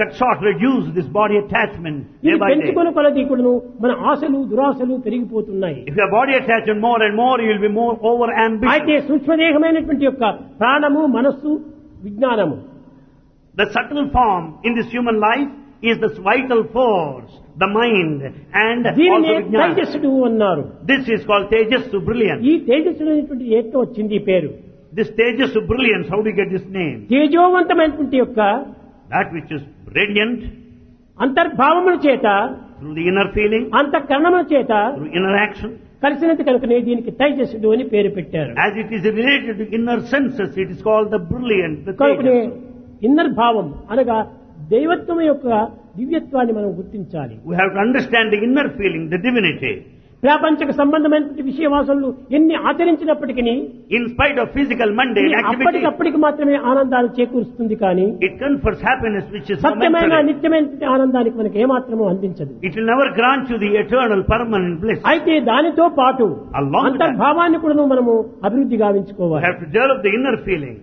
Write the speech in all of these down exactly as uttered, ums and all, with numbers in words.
cut short, reduce this body attachment day ఇది by day. పెంచుకున్న కొలది కూడాను మన ఆశలు దురాశలు పెరిగిపోతున్నాయి. If your body attachment more and more, you will be more over ambitious. అయితే సూక్ష్మదేహమైనటువంటి యొక్క ప్రాణము మనస్సు విజ్ఞానము The subtle form in this human life is this vital force, the mind, and దీనినే also Vijnana. తేజస్సుడు అన్నారు. This is called Tejasu, brilliance. ఈ తేజస్సుడు అనేటువంటి ఎట్లా వచ్చింది ఈ పేరు? This Tejasu, brilliance, how do you get this name? తేజోవంతమైనటువంటి యొక్క That which is radiant అంతర్భావముల చేత through the inner feeling, అంతఃకరణముల చేత through inner action. కలిసినంత కనుకనే దీనికి తేజస్సుడు అని పేరు పెట్టారు. As it is related to inner senses, it is called the brilliant, the కనుకనే Tejas. Inner భావం అనగా దైవత్వం యొక్క దివ్యత్వాన్ని మనం గుర్తించాలి. We have to understand the inner feeling, the divinity. ప్రాపంచిక సంబంధమైనటువంటి విషయవాసనలు ఎన్ని ఆచరించినప్పటికీ In spite of physical mundane activity, అప్పటికప్పటికి మాత్రమే ఆనందాలు చేకూరుస్తుంది కానీ it confers happiness which is సత్యమైన momentary. నిత్యమైనటువంటి ఆనందానికి మనకి ఏమాత్రము అందించదు. It will never grant you the eternal permanent bliss. అయితే దానితో పాటు Along with that, అంతర్భావాన్ని కూడా మనము అభివృద్ధి you గావించుకోవాలి. have to develop the inner feeling.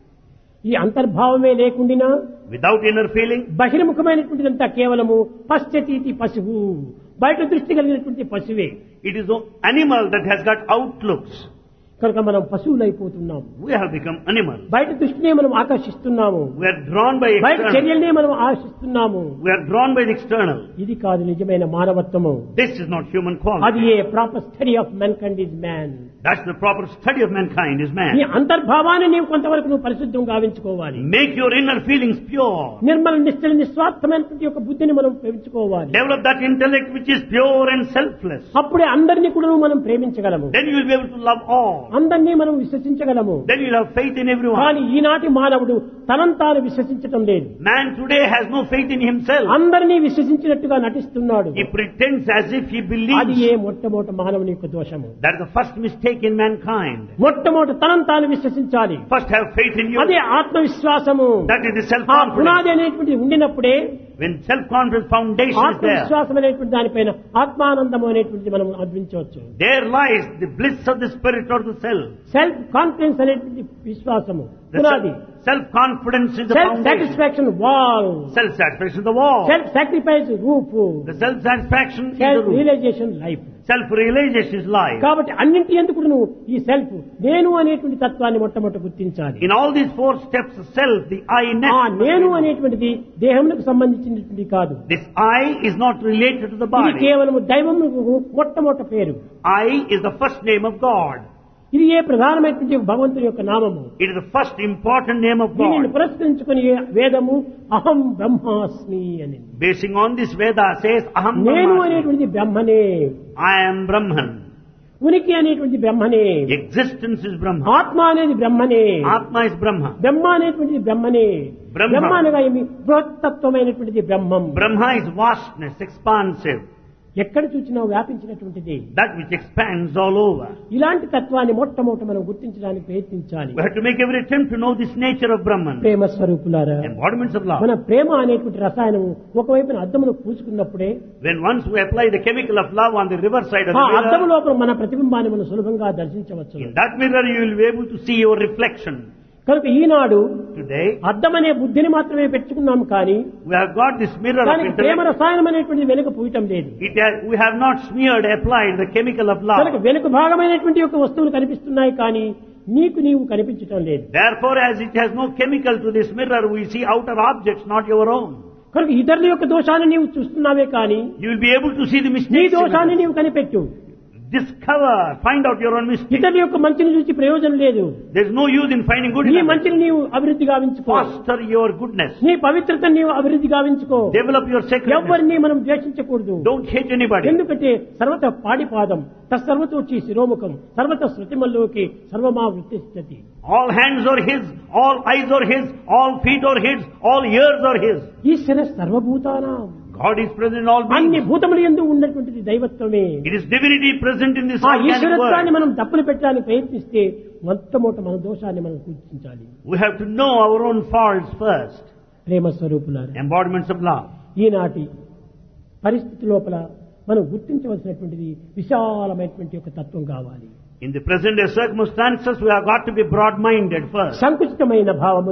ఈ అంతర్భావమే లేకుండా Without inner feeling, బహిర్ముఖమైనటువంటిదంతా కేవలము పశ్చతీతి పశువు, బయట దృష్టి కలిగినటువంటి పశువే. it is an animal that has got outlooks. కనుక మనం పశువులైపోతున్నాము. We have become animals. బయట దృష్టినే మనం ఆకర్షిస్తున్నాము, We are drawn by బయట external. చర్యలనే మనం ఆశిస్తున్నాము. We are drawn by the external. ఇది కాదు నిజమైన మానవత్వము. This is not human అది quality. A proper study of mankind is man. That's the proper study of mankind is ఈ man. అంతర్భావాన్ని నీవు కొంతవరకు నువ్వు పరిశుద్ధం గావించుకోవాలి. Make your inner feelings pure. Nirmala నిశ్చల నిస్వార్థమైనటువంటి యొక్క బుద్ధిని మనం పెంచుకోవాలి. Develop that intellect which is pure and selfless. అప్పుడే అందరినీ కూడా మనం ప్రేమించగలము, Then you will be able to love all. అందరినీ మనం విశ్వసించగలము. Then you will have faith in everyone. కానీ ఈనాటి మానవుడు తనంతాను తాను విశ్వసించటం లేదు. Man today has no faith in himself. అందరినీ విశ్వసించినట్టుగా నటిస్తున్నాడు. He pretends as if he అది believes. ఏ మొట్టమొదటి మానవుని యొక్క దోషము. That is the first mistake in mankind. మొట్టమొదటి తనను తాను విశ్వసించాలి. First have faith in you. అదే ఆత్మవిశ్వాసము. That is the ఆ self-confidence. పునాది అనేటువంటి ఉండినప్పుడే When self-confidence foundation is there, ఆత్మవిశ్వాసం అనేటువంటి దానిపైన ఆత్మానందం అనేటువంటి మనం అద్వించవచ్చు. there lies the bliss of the spirit or the self. Self confidence అనేటువంటి విశ్వాసము The పునాది. self- self-confidence is the self foundation. Satisfaction wall. Self-satisfaction is the wall. Self sacrifice roof. The self-satisfaction is the self roof. Realisation life. Self-realization is life. కాబట్టి అన్నింటి ఎందుకు నువ్వు ఈ self నేను అనేటువంటి తత్వాన్ని మొట్టమొదట గుర్తించాలి. In all these four steps, self, the I ఆ ness. నేను అనేటువంటిది దేహములకు సంబంధించినటువంటి కాదు. This I is not related to the ఇది body. కేవలం దైవములకు మొట్టమొదటి పేరు. I is the first name of God. ఇది ఏ ప్రధానమైనటువంటి భగవంతుని యొక్క నామము. It is the first important name of దీనిని God. పురస్కరించుకుని వేదము అహం బ్రహ్మాస్మి అని. Basing on this, Veda says, Aham నేను Brahmasmi. అనేటువంటి బ్రహ్మనే, I am Brahman. ఉనికి అనేటువంటి బ్రహ్మనే, Existence is Brahma. ఆత్మ అనేది బ్రహ్మనే, Atma is Brahma. బ్రహ్మ అనేటువంటిది బ్రహ్మనే. బ్రహ్మ. బ్రహ్మ అనగా ఏమి? బృహత్తత్వమైనటువంటిది బ్రహ్మం. Brahma is vastness, expansive. ఎక్కడ చూసినా వ్యాపించినటువంటిది. That which expands all over. ఇలాంటి తత్వాన్ని మొట్టమొదట మనం గుర్తించడానికి ప్రయత్నించాలి. We have to make every attempt to know this nature of Brahman. ప్రేమ స్వరూపులారా, Embodiments of love. మన ప్రేమ అనేటువంటి రసాయనము ఒకవైపున అద్దమును పూసుకున్నప్పుడే When once we apply the chemical of love on the river side of ఆ the అద్దము mirror, లోపల మన ప్రతిబింబాన్ని మనం సులభంగా దర్శించవచ్చు. in that mirror you will be able to see your reflection. కనుక ఈనాడు Today, అద్దం అనే బుద్ధిని మాత్రమే పెట్టుకున్నాం కానీ we have got this mirror of దానికి ప్రేమ intellect. రసాయనం అనేటువంటి వెనుక పూయటం లేదు. It has, we have not smeared, applied the chemical of love. కనుక వెనుక భాగమైనటువంటి యొక్క వస్తువులు కనిపిస్తున్నాయి కానీ నీకు నీవు కనిపించటం లేదు. Therefore, as it has no chemical to this mirror, we see outer objects, not your own. కనుక ఇతరుల యొక్క దోషాన్ని నీవు చూస్తున్నావే కానీ You will be able to see the నీ mistakes. in దోషాన్ని others. నీవు కనిపెట్టు. Discover, find out your own mistakes. ఇతరుల యొక్క మంచిని చూసి ప్రయోజనం లేదు. There is no use in finding good నీ in others. మంచిని నీవు అభివృద్ధి గావించుకో. Foster your goodness. నీ పవిత్రతను నీవు అభివృద్ధి గావించుకో. Develop your sacredness. ఎవరిని మనం ద్వేషించకూడదు. Don't hate anybody. ఎందుకంటే సర్వత పాడిపాదం తత్సర్వతోచి శిరోముఖం సర్వత శృతిమల్లోకి సర్వమా వృత్తిష్టతి. All hands are His, all eyes are His, all feet are His, all ears are His. ఈశ్వర సర్వభూతానాం. God is present in all అన్ని beings. భూతములు యందు ఉన్నటువంటిది దైవత్వమే. It is divinity present in this ఆ organic ఈశ్వరత్వాన్ని world. మనం తప్పులు పెట్టడానికి ప్రయత్నిస్తే మొట్టమొదట మన దోషాన్ని మనం గుర్తించాలి. We have to know our own faults first. ప్రేమ స్వరూపులారా, Embodiments of love. ఈనాటి పరిస్థితి లోపల మనం గుర్తించవలసినటువంటిది విశాలమైనటువంటి ఒక తత్వం కావాలి. In the present day circumstances, we have got to be broad-minded first. సంకుచితమైన భావములు,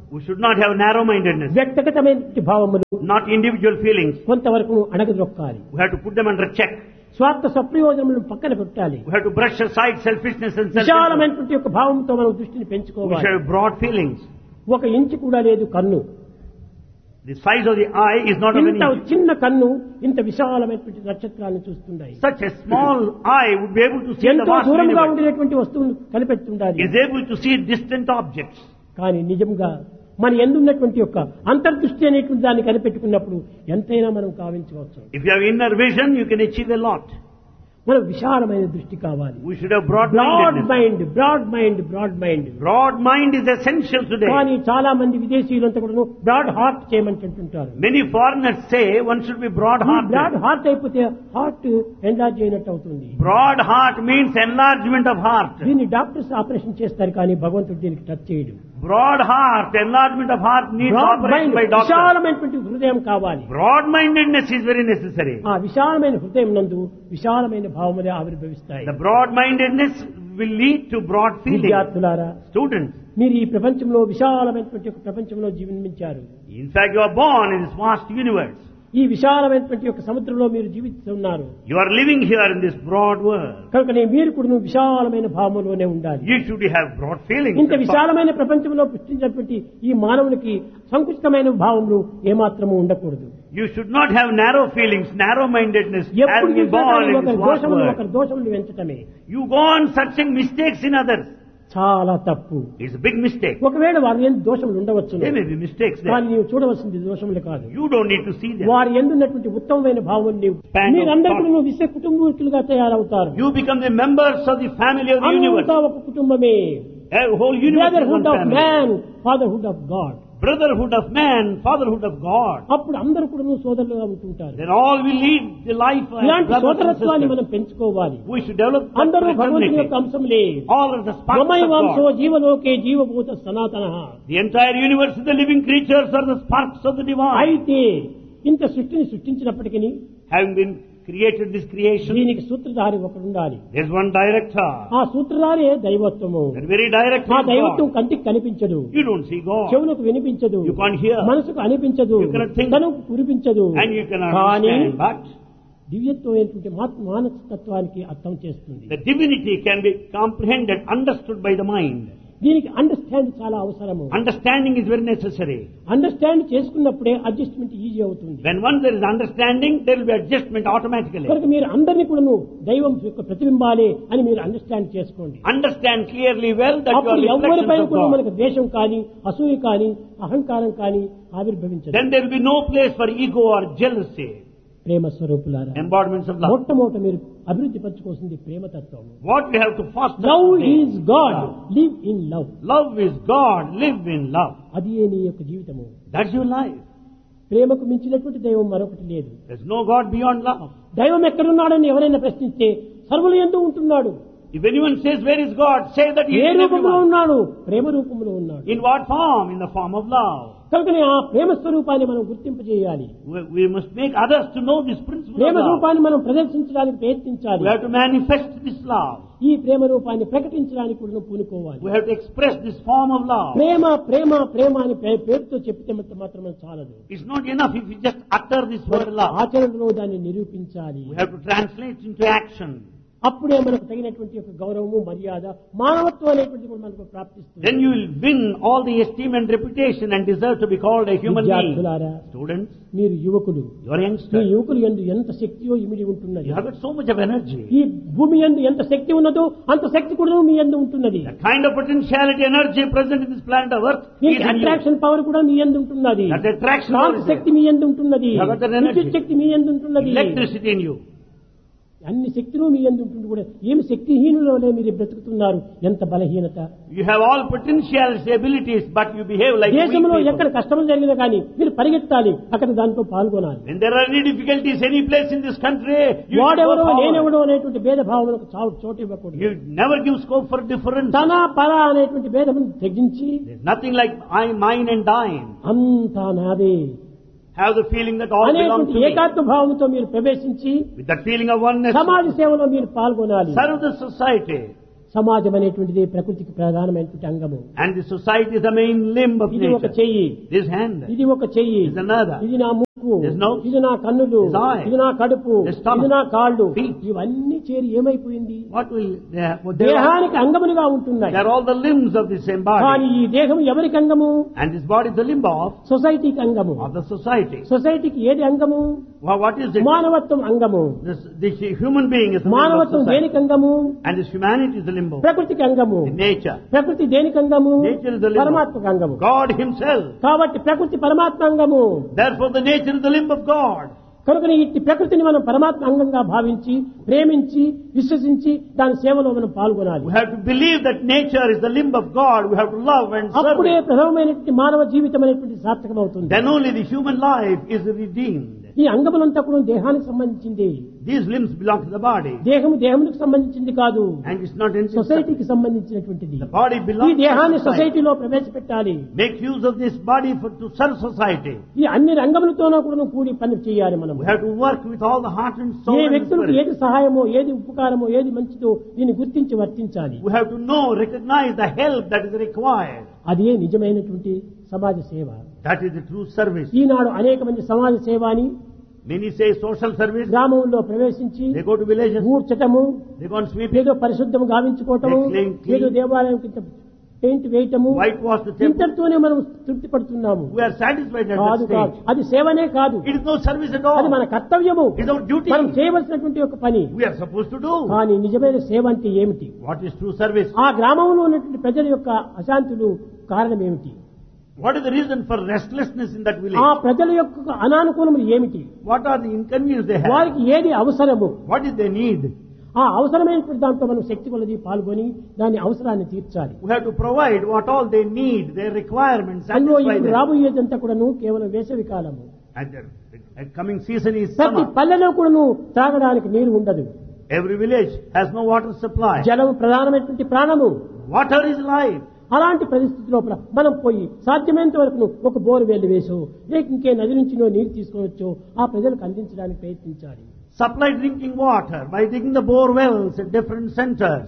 We should not have narrow-mindedness, వ్యక్తిగతమైన భావములు not individual feelings. కొంతవరకు అణగదొక్కాలి. We have to put them under check. స్వార్థ సప్రయోజనములను పక్కన పెట్టాలి. We have to brush aside selfishness and self-interest. విశాలమైనటువంటి యొక్క భావంతో మనం దృష్టిని We పెంచుకోవాలి. should have broad feelings. ఒక ఇంచు కూడా లేదు కన్ను. The size of the eye is not of an ఇంత inch. చిన్న కన్ను ఇంత విశాలమైనటువంటి నక్షత్రాలను చూస్తున్నాయి. Such a small eye would be able to see the ఎంతో vast దూరంగా universe. ఉండేటువంటి వస్తువులు కనిపెడుతుండాలి. Is able to see distant objects. కానీ నిజంగా మన ఎందున్నటువంటి యొక్క అంతర్దృష్టి అనేటువంటి దాన్ని కనిపెట్టుకున్నప్పుడు ఎంతైనా మనం కావించవచ్చు. If you have inner vision, you can achieve a lot. మనం విశాలమైన దృష్టి కావాలి. We should have broad broad mindedness. Mind broad mind broad mind Broad mind is essential today. కానీ చాలా మంది విదేశీయులంతా కూడా broad heart చేయమంటుంటారు. Many foreigners say one should be broad broad hearted. Heart అయిపోతే heart ఎంలార్జ్ అయినట్టు అవుతుంది. Broad heart means enlargement of heart. దీన్ని doctors operation చేస్తారు కానీ భగవంతుడు దీనికి టచ్ చేయడు. Broad heart, enlargement of heart needs broad operation mind by doctor. విశాలమైనటువంటి హృదయం కావాలి. Broad mindedness is very necessary. ఆ విశాలమైన హృదయం నందు విశాలమైన భావములే ఆవిర్భవిస్తాయి. The broad mindedness will lead to broad feeling. విద్యార్థులారా, Students, మీరు ఈ ప్రపంచంలో విశాలమైనటువంటి ఒక ప్రపంచంలో జీవించారు. in fact you are born in this vast universe. ఈ విశాలమైనటువంటి ఒక సముద్రంలో మీరు జీవిస్తున్నారు. You are living here in this broad world. కనుకనే మీరు కూడా విశాలమైన భావములోనే ఉండాలి. You should have broad feelings. ఇంత విశాలమైన ప్రపంచంలో సృష్టించినటువంటి ఈ మానవునికి సంకుచితమైన భావములు ఏమాత్రము ఉండకూడదు. You should not have narrow feelings, narrow mindedness as ఎప్పుడు we చూసినా born కానీ in ఒకరి this vast దోషములు world. ఒకరి దోషములు వెంచటమే You go on searching mistakes in others. చాలా తప్పు. It's a big mistake. ఒకవేళ వారి ఎందు దోషములు ఉండవచ్చు, There may be mistakes there. కానీ నీవు చూడవలసింది దోషములు కాదు. You don't need to see them. వారి ఎందున్నటువంటి ఉత్తమమైన భావం నీవు Span of మీరందరికీ thought. విశ్వ కుటుంబీకులుగా తయారవుతారు. You become the members of the family of the universe. అంతా ఒక కుటుంబమే. A whole universe is one brotherhood of family. Man, fatherhood of God. Brotherhood of man, fatherhood of God. అప్పుడు అందరూ కూడా సోదరులుగా ఉంటుంటారు. Then all will lead the life of ఇలాంటి brothers and సోదరత్వాన్ని sisters. మనం పెంచుకోవాలి. We should develop that అందరూ భగవంతుని యొక్క fraternity. అంశములే. All are the sparks మమై of వంశో God. జీవలోకే జీవభూత సనాతన. The entire universe of the living creatures are the sparks of the divine. అయితే ఇంత సృష్టిని సృష్టించినప్పటికీ Having been created this creation, దీనికి సూత్రధారి ఒకడు ఉండాలి. there's one director. ఆ సూత్రధారే దైవత్వము. That very director ఆ is దైవత్వం God. కంటికి కనిపించదు, You don't see God. చెవులకు వినిపించదు, You can't hear. మనసుకు అనిపించదు, You cannot think. తనకు కురిపించదు. And you cannot కానీ understand. But దివ్యత్వమైనటువంటి మానసికత్వానికి అర్థం చేస్తుంది. the divinity can be comprehended, understood by the mind. దీనికి అండర్స్టాండ్ చాలా అవసరము. Understanding is very necessary. Understand చేసుకున్నప్పుడే adjustment easy అవుతుంది. When once there is understanding, there will be adjustment automatically. కనుక మీరు అందరినీ కూడా దైవం యొక్క ప్రతిబింబాలే అని మీరు అండర్స్టాండ్ చేసుకోండి. Understand clearly well that you అప్పుడు are ఎవరిపైన reflections of కూడా God. మనకు ద్వేషం కానీ అసూయ కానీ అహంకారం కానీ ఆవిర్భవించదు. Then there will be no place for ego or jealousy. ప్రేమ స్వరూపులారా, Embodiments of love. మొట్టమొదట మీరు అభివృద్ధి పరచుకోవాల్సింది ప్రేమతత్వం. What we have to foster love today. Is God, live in love. Love is God. Live in love. అది నీ యొక్క జీవితము. That's your life. ప్రేమకు మించినటువంటి దైవం మరొకటి లేదు. There's no God beyond love. దైవం ఎక్కడున్నాడని ఎవరైనా ప్రశ్నిస్తే సర్వులు ఎందు ఉంటున్నాడు. If anyone says, where is God? Say that he A is in రూపంలో everyone. ఉన్నాడు? ప్రేమ రూపంలో ఉన్నాడు. In what form? In the form of love. కనుకనే ఆ ప్రేమ స్వరూపాన్ని మనం గుర్తింపజేయాలి. We, we must make others to know this principle Prema of love. రూపాన్ని మనం ప్రదర్శించడానికి ప్రయత్నించాలి. We have to manifest this love. ఈ ప్రేమ రూపాన్ని ప్రకటించడానికి కూడా పూనుకోవాలి. We have to express this form of love. ప్రేమ ప్రేమ ప్రేమ అని పే- పేరుతో చెప్తే మాత్రమే చాలదు. It's not enough if we just utter this word love. ఆచరణలో దాన్ని నిరూపించాలి. We have to translate into action. అప్పుడే మనకు తగినటువంటి ఒక గౌరవము మర్యాద మానవత్వం అనేటువంటి కూడా మనకు ప్రాప్తిస్తుంది. Then you will win all the esteem and reputation and deserve to be called a human being. విద్యార్థులారా, Students, మీరు యువకులు. you are ఈ youngsters. యువకులు యందు ఎంత శక్తియో ఇమిడి ఉంటున్నది. You have got so much of energy. ఈ భూమి యందు ఎంత శక్తి ఉన్నదో అంత శక్తి కూడా మీ యందు ఉంటున్నది. The kind of potentiality, energy present in this planet of Earth is దీనికి in you. అట్రాక్షన్ పవర్ కూడా మీ యందు ఉంటున్నది. That attraction power Kanthi is Shakti there. మీ యందు ఉంటున్నది. You have got that energy. విద్యుత్ శక్తి మీ యందు ఉంటున్నది. Electricity in you. అన్ని శక్తులు మీ యందు ఉంటుంది కూడా ఏమి శక్తిహీనులోనే మీరు బ్రతుకుతున్నారు. ఎంత బలహీనత. You have all potentials, abilities, but you behave like weak దేశంలో people. ఎక్కడ కష్టం జరిగినా కానీ మీరు పరిగెత్తాలి, అక్కడ దాంట్లో పాల్గొనాలి. When there are any difficulties, any place in this country, you should వాడెవరో go forward. నేనెవడో అనేటువంటి భేదభావములకు చావు చోటు ఇవ్వకూడదు. You never give scope for difference. తన పర అనేటువంటి భేదమును తగ్గించి There's nothing like I, mine and thine. అంతా నాదే Have the feeling that all belongs అనేటువంటి to me. ఏకాత్మ భావంతో మీరు ప్రవేశించి With that feeling of oneness, సమాజ సేవలో మీరు పాల్గొనాలి. serve the society. సమాజం అనేటువంటిది ప్రకృతికి ప్రధానమైనటువంటి అంగము. And the society is the main limb of ఇది ఒక nature. చెయ్యి, This hand, ఇది ఒక చెయ్యి, is another. ఇది నా ముక్కు, This nose, ఇది నా కన్నులు, this eye, ఇది నా కడుపు, this stomach, ఇది నా కాళ్ళు, feet. ఇవన్నీ చేరి ఏమైపోయింది? What will they are? They are, దేహానికి అంగములుగా ఉంటున్నాయి. they are all the limbs of the same కానీ body. ఈ దేహం ఎవరికి అంగము? And this body is the limb of, సొసైటీకి అంగము. of the society. సొసైటీకి ఏది అంగము? Well, what is it? మానవత్వం అంగము. This, this human being is the limb of మానవత్వం society. దేనికి అంగము? And this humanity is the limb of ప్రకృతికి అంగము. nature. ప్రకృతి దేనికి అంగము? Nature is the limb of పరమాత్మకు అంగము. God himself. కాబట్టి ప్రకృతి పరమాత్మ అంగము. Therefore the nature is the limb of God. కనుక ఇట్టి ప్రకృతిని మనం పరమాత్మ అంగంగా భావించి ప్రేమించి విశ్వసించి దాని సేవలో మనం పాల్గొనాలి. We have to believe that nature is the limb of God. We have to love and serve అప్పుడే it. ప్రథమమైనటువంటి మానవ జీవితం అనేటువంటి సార్థకం అవుతుంది. Then only the human life is redeemed. ఈ అంగములంతా కూడా దేహానికి సంబంధించింది. These limbs belong to the body. దేహము దేహమునికి సంబంధించింది కాదు, And it's not in సొసైటీకి సంబంధించినటువంటిది. The body ఈ belongs to దేహాన్ని society. సొసైటీలో ప్రవేశపెట్టాలి. Make use of this body for to serve society. ఈ అన్ని రంగములతోనూ కూడా కూడి పని చేయాలి మనం. We have to work with all the heart and soul A and వ్యక్తులకు spirit. ఏది సహాయమో ఏది ఉపకారమో ఏది మంచిదో దీన్ని గుర్తించి వర్తించాలి. We have to know, recognize the help that is required. అదే నిజమైనటువంటి సమాజ సేవ. That is the true service. ఈనాడు అనేక మంది సమాజ సేవ అని Many say social service. గ్రామంలో ప్రవేశించి They go to villages. ఊడ్చటము, They go and sweep. ఏదో పరిశుద్ధము గావించుకోవటము, They clean, clean. ఏదో దేవాలయం కింద పెయింట్ వేయటము, Whitewash the temple. ఇంతటితోనే మనం తృప్తి పడుతున్నాము. We are satisfied at కాదు that కాదు, stage. అది సేవనే కాదు, It is no service at అది all. మన కర్తవ్యము, It is our duty. మనం చేయవలసినటువంటి ఒక పని. We are supposed to do. కానీ నిజమైన సేవ అంటే ఏమిటి? What is true service? ఆ గ్రామంలో ఉన్నటువంటి ప్రజల యొక్క అశాంతులు కారణం ఏమిటి? What is the reason for restlessness in that ఆ village? ప్రజల యొక్క అనానుకూలములు ఏమిటి? What are the inconveniences they have? వారికి ఏది అవసరము? What is they need? ఆ అవసరమైనటువంటి దాంట్లో మనం శక్తి కొలది పాల్గొని దాని అవసరాన్ని తీర్చాలి. We have to provide what all they need, their requirements, అందులో satisfy ఇప్పుడు them. రాబోయేదంతా కూడాను కేవలం వేసవి కాలము. And the and coming season is ప్రతి summer. పల్లెలో కూడాను త్రాగడానికి నీరు ఉండదు. Every village has no water supply. జలం ప్రధానమైనటువంటి ప్రాణము. Water is life. అలాంటి పరిస్థితి లోపల మనం పోయి సాధ్యమైనంత వరకు ఒక బోరు వేలు వేసో లేక ఇంకే నది నుంచినో నీరు తీసుకోవచ్చో ఆ ప్రజలకు అందించడానికి ప్రయత్నించాలి. Supply drinking water by digging the bore wells at different centers.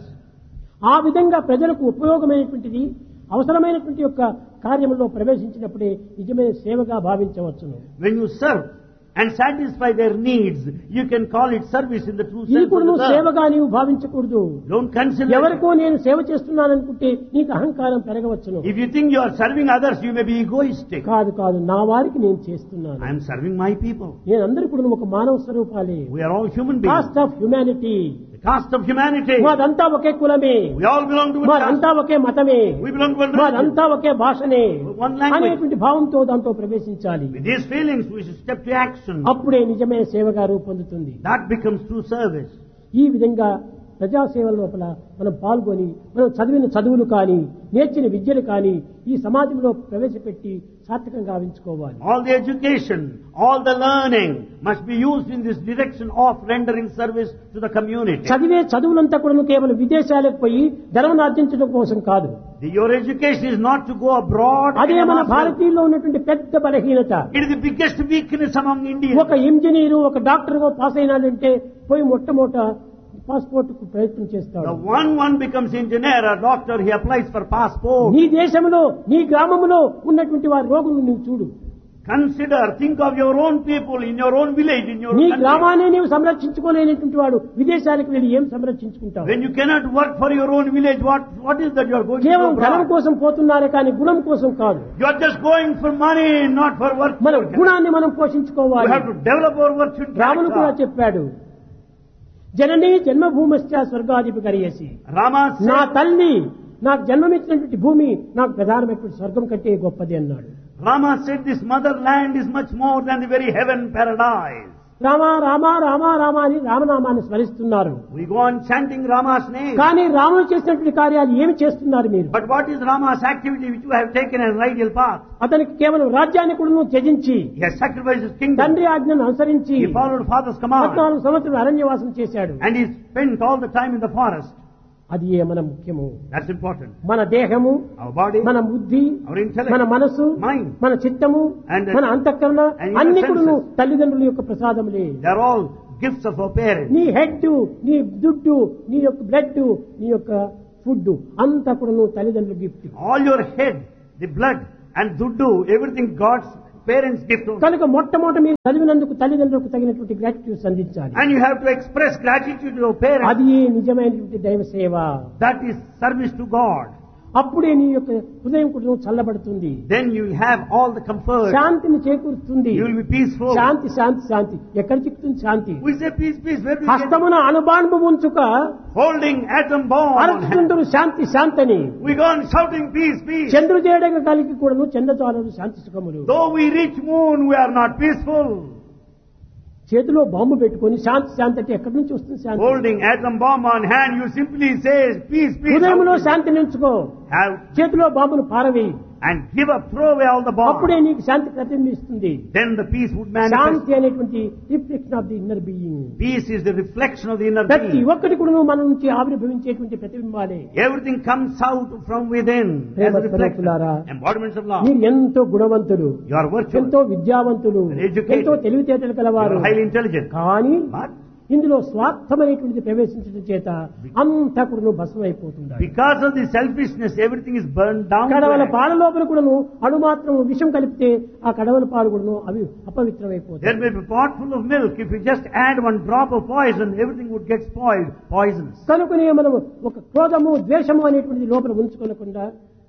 ఆ విధంగా ప్రజలకు ఉపయోగమైనటువంటిది అవసరమైనటువంటి యొక్క కార్యంలో ప్రవేశించినప్పుడే నిజమైన సేవగా భావించవచ్చును. When you serve and satisfy their needs, you can call it service in the true ఇది sense కూడా of నువ్వు the term. సేవగా నీవు భావించకూడదు. Don't consider it. ఎవరికో నేను సేవ చేస్తున్నాననుకుంటే నీకు అహంకారం పెరగవచ్చును. If you think you are serving others, you may be egoistic. కాదు కాదు, నా వారికి నేను చేస్తున్నాను. I am serving my people. నేను అందరూ కూడా ఒక మానవ స్వరూపాలే. We are all human beings. Cost of humanity. The caste of humanity. మాదంతా ఒకే కులమే, We all belong to one మాదంతా caste. ఒకే మతమే, We belong to one religion. మాదంతా ఒకే భాషనే One language. అనేటువంటి భావంతో దాంట్లో ప్రవేశించాలి. With these feelings, we should step to action. అప్పుడే నిజమైన సేవగా రూపొందుతుంది. That becomes true service. ఈ విధంగా ప్రజాసేవ లోపల మనం పాల్గొని మనం చదివిన చదువులు కానీ నేర్చిన విద్యలు కానీ ఈ సమాజంలో ప్రవేశపెట్టి సార్థకంగా గావించుకోవాలి. All the education, all the learning must be used in this direction of rendering service to the community. చదివే చదువులంతా కూడా కేవలం విదేశాలకు పోయి ధనం ఆర్జించడం కోసం కాదు. The- Your education is not to go abroad. అదే and మన amass wealth. భారతీయుల్లో ఉన్నటువంటి పెద్ద బలహీనత. It is the biggest weakness among Indians. ఒక ఇంజనీరు ఒక డాక్టర్ పాస్ అయినాడంటే పోయి మొట్టమొదట పాస్పోర్ట్ కు ప్రయత్నం The చేస్తాడు. one one becomes engineer or doctor, he applies for passport. నీ దేశంలో నీ గ్రామంలో ఉన్నటువంటి వారి రోగులను నువ్వు చూడు. Consider, think of your own people in your own village, in your నీ country. గ్రామాన్ని నీవు సంరక్షించుకోలేనటువంటి వాడు విదేశాలకు వెళ్ళి ఏం సంరక్షించుకుంటావు? When you cannot work for your own village, what what is that you are going to కేవలం do ధనం abroad? కోసం పోతున్నారే కానీ గుణం కోసం కాదు. You are just going for money, not for work. మన You గుణాన్ని మనం పోషించుకోవాలి. have to develop our virtue. రాముడు కూడా చెప్పాడు, జననీ జన్మభూమశ్చ స్వర్గాధిపి కరియేసి. Rama నా said, తల్లి నాకు జన్మమిచ్చినటువంటి భూమి నాకు ప్రధానమైనటువంటి స్వర్గం కంటే గొప్పది అన్నాడు. Rama said, this motherland is much more than the very heaven paradise. Rama Rama Rama Rama అని రామనామాన్ని స్మరిస్తున్నారు. We go on chanting Rama's name. కానీ రాముడు చేసినటువంటి కార్యాలు ఏమి చేస్తున్నారు మీరు? But what is Rama's activity which you have taken as ideal path? అతనికి కేవలం రాజ్యాన్ని కూడా త్యజించి He has sacrificed his kingdom. తండ్రి ఆజ్ఞను అనుసరించి He followed father's command. పద్నాలుగు సంవత్సరాలు అరణ్యవాసం చేశాడు. And he spent all the time in the forest. అది ఏ మన ముఖ్యము. That's important. మన దేహము, Our body, మన బుద్ధి, our intellect, మన మనసు, mind, మన చిత్తము, and మన అంతఃకరణ and your అన్ని కూడా senses. తల్లిదండ్రుల యొక్క ప్రసాదములే. they are all gifts of our parents. నీ హెడ్, నీ దుడ్డు, నీ యొక్క బ్లడ్, నీ యొక్క ఫుడ్ అంతా కూడా నువ్వు తల్లిదండ్రులు gift. All your head, the blood and duddu, everything God's parents gift. కనుక మొట్టమొదట మీరు చదివినందుకు తల్లిదండ్రులకు తగినటువంటి గ్రాటిట్యూడ్స్ అందించాలి. And you have to express gratitude to your parents. అది నిజమైనటువంటి దైవ సేవ. That is service to God. అప్పుడే నీ యొక్క హృదయం కూడా చల్లబడుతుంది. Then you will have all the comfort. శాంతిని చేకూరుతుంది. You will be peaceful. శాంతి శాంతి శాంతి ఎక్కడ చిక్కుతుంది శాంతి? We say peace, peace. Where do you get? హస్తమున అనుబాంబు ఉంచుక Holding atom bomb. అరుచుకుంటారు Shanti శాంతని. We go on shouting peace, peace. చంద్రుజేడగ కలిగి కూడాను చంద్రచారులు శాంతి సుఖములు. Though we reach moon, we are not peaceful. చేతిలో bomb పెట్టుకొని శాంతి శాంతి అంటే ఎక్కడి నుంచి వస్తుంది శాంతి? Holding atom bomb on hand, you simply say peace, peace. హృదయంలో శాంతి నిలుచుకో. Have చేతిలో బాంబును పారవేయి. and give up, throw away all the bombs. అప్పుడే నీకు శాంతి ప్రతిబింబిస్తుంది. Then the peace would manifest. శాంతి అనేటువంటి reflection of the inner being. Peace is the reflection of the inner ప్రతి being. ఒక్కటి కూడా మన నుంచి ఆవిర్భవించేటువంటి ప్రతిబింబాలే. Everything comes out from within as a reflection. Embodiments of love. మీరు ఎంతో గుణవంతులు, You are virtuous. ఎంతో విద్యావంతులు, Educated. ఎంతో తెలివితేటలు You కలవారు. are highly intelligent. కానీ But ఇందులో స్వార్థమైనటువంటి ప్రవేశించడం చేత అంతా కూడా భస్మం అయిపోతుంది. because of the selfishness, everything is burned down. Kadavala to పాల లోపల కూడాను అణు మాత్రం విషం కలిపితే ఆ కడవల పాలు కూడాను అవి అపవిత్రమైపోతాయి. There may be a pot full of milk. If you just add one drop of poison, everything would get spoiled, poisonous. కనుకనే మనం ఒక క్రోధము ద్వేషము అనేటువంటిది లోపల ఉంచుకోకుండా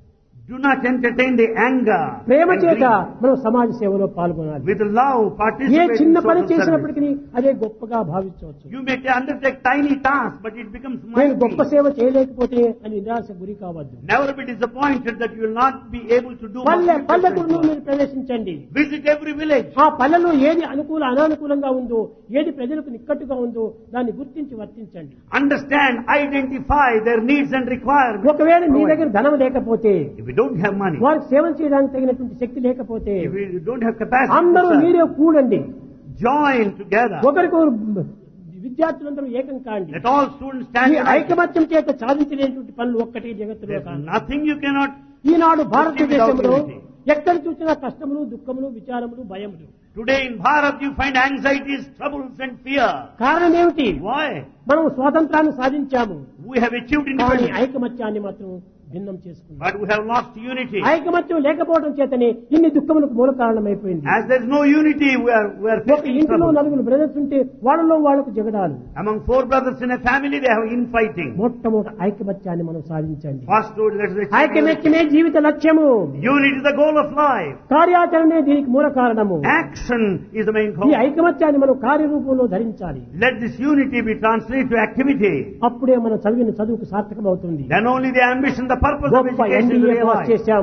Do not entertain the anger. Prema and చేత greed. మనం సమాజ సేవలో పాల్గొనాలి. With love, A participate in చిన్న పని social service. చేసినప్పటికీ అదే గొప్పగా భావించవచ్చు. You may undertake tiny tasks, but it becomes నేను గొప్ప mighty. సేవ చేయలేకపోతే అని నిరాశ గురి కావద్దు. Never be disappointed that you will not be able to do పల్లె what you పల్లెటూరులో do. మీరు ప్రవేశించండి. Visit every village. ఆ పల్లెలో ఏది అనుకూల అనానుకూలంగా ఉందో, ఏది ప్రజలకు నిక్కట్టుగా ఉందో దాన్ని గుర్తించి వర్తించండి. Understand, identify their needs and requirements. ఒకవేళ మీ దగ్గర ధనం లేకపోతే, If you don't have money, వారికి సేవ చేయడానికి తగినటువంటి శక్తి లేకపోతే, if you don't have capacity, అందరూ to serve, మీరే కూడండి. join together. ఒకరికొకరు విద్యార్థులందరూ ఏకం కాండి. Let all students stand ఈ united. ఐకమత్యం చేత సాధించలేనటువంటి పనులు ఒక్కటి జగత్తులో There's కాదు. nothing you cannot. ఈనాడు భారతదేశంలో Without unity. ఎక్కడ చూసినా కష్టములు, దుఃఖములు, విచారములు, భయములు. Today in Bharat you find anxieties, troubles and fear. కారణం ఏమిటి? Why? మనం స్వాతంత్రాన్ని సాధించాము, We have achieved కానీ independence, ఐకమత్యాన్ని మాత్రం భిన్నం చేసుకున్నాం. but we have lost unity. ఐకమత్యం లేకపోవడం చేతనే ఇన్ని దుఃఖములకు మూల కారణమైపోయింది. As there is no unity, we are, we are ఒక facing ఇంటిలో trouble. నలుగురు బ్రదర్స్ ఉంటే వాళ్ళలో వాళ్ళకు జగడాలు. Among four brothers in a family, they have infighting. మొట్టమొదటి ఐకమత్యాన్ని మనం సాధించండి. First, let us achieve unity. ఐకమత్యమే జీవిత లక్ష్యము. Unity is the goal of life. కార్యాచరణే దీనికి మూల కారణము. Action is the main ఈ cause. ఐకమత్యాన్ని మనం కార్యరూపంలో ధరించాలి. Let this unity be translated to activity. అప్పుడే మనం చదివిన చదువుకు సార్థకం అవుతుంది. Then only the ambition, the purpose of గొప్ప education is MBA pass realized. చేశాం,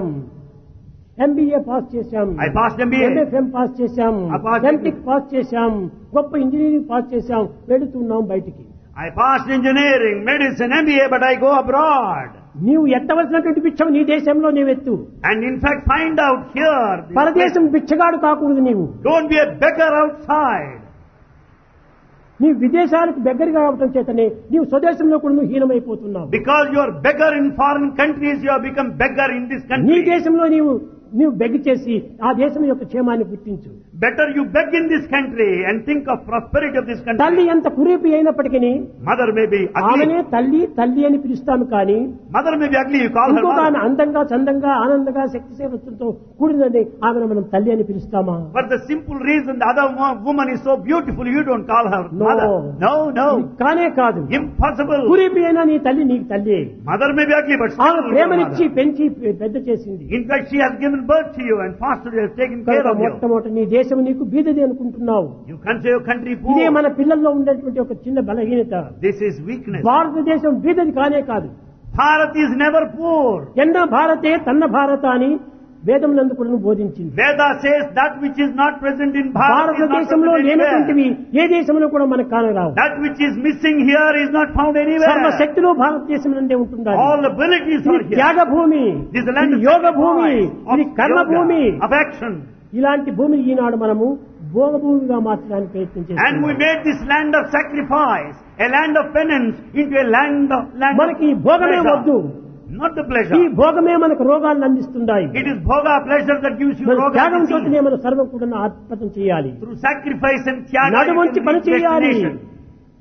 ఎంబీఏ పాస్ చేశాం, I passed M B A. ఎంఎఫ్ఎం pass చేశాం, I passed ఎంటెక్ పాస్ చేశాం, గొప్ప ఇంజనీరింగ్ పాస్ చేశాం, వెళుతున్నాం బయటికి. I passed engineering, medicine, M B A, but I go abroad. నీవు ఎత్తవలసినటువంటి భిక్షం నీ దేశంలో నీవెత్తు. And in fact, find out here. పరదేశం బిచ్చగాడు కాకూడదు. నీవు Don't be a beggar outside. నీ విదేశాలకు దగ్గరగా అవటం చేతనే నీవు స్వదేశంలో కూడా నువ్వు హీనమైపోతున్నావు. Because you are beggar in foreign countries, you have become beggar in this నీ country. దేశంలో నీవు నీవు బెగ్ చేసి ఆ దేశం యొక్క క్షేమాన్ని గుర్తించు. Better you beg in this country and think of prosperity of this తల్లి country. ఎంత కురీపి అయినప్పటికీ Mother may be ఆమెనే ugly. తల్లి తల్లి అని పిలుస్తాము కానీ Mother may be ugly, you call her ఇంకొక ఆమె mother. అందంగా చందంగా ఆనందంగా శక్తి సేవతో కూడినది ఆమెను మనం తల్లి అని పిలుస్తామా? For the simple reason the other wo- woman is so beautiful, you don't call her No. mother. No, no. ఇది కానే కాదు. Impossible. కురీపి అయినా నీ తల్లి నీకు తల్లి. Mother may be ugly, but still ఆమె your ప్రేమనిచ్చి mother. పెంచి పెద్ద చేసింది. In fact, she has given birth to you and fostered you, has taken care కనుక of you. మొట్టమొదటి నీ దేశం నీకు బీదది అనుకుంటున్నావు. You consider your country ఇదే poor. మన పిల్లల్లో ఉండేటువంటి ఒక చిన్న బలహీనత. This is weakness. భారతదేశం బీదది కానే కాదు. Bharat is never poor. ఎన్న భారతే తన్న భారత అని వేదం నందు కూడా బోధించింది. Veda says that which is not present in Bharat is not భారతదేశంలో present లేనటువంటివి anywhere. ఏ దేశంలో కూడా మనకు కానరావు. That which is missing here is not found anywhere. సర్వశక్తులు భారతదేశం నందే ఉంటున్నారు. All abilities are ఇది here. త్యాగ భూమి, This is the land ఇది of యోగ భూమి, sacrifice, ఇది of కర్మ yoga, భూమి. of action. ఇలాంటి భూమిని ఈనాడు మనము భోగ భూమిగా మార్చడానికి ప్రయత్నం And we చేస్తున్నాం. made this land of sacrifice, a land of penance, into a land of land మనకి ఈ of భోగమే వద్దు. pleasure. Not the ఈ pleasure. భోగమే మనకు రోగాలను అందిస్తున్నాయి. It is bhoga pleasure that gives you మన roga త్యాగం disease. తోటనే మన సర్వం కూడా అర్పణం చేయాలి. Through sacrifice and tyaga, you నడుమంచి can పని reach చేయాలి. destination.